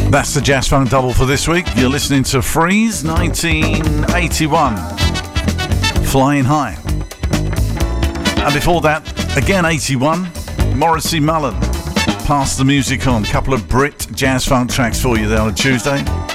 That's the Jazz Funk Double for this week. You're listening to Freeze 1981, Flying High. And before that, again 81, Morrissey Mullen, Pass the Music On. Couple of Brit Jazz Funk tracks for you there on a Tuesday.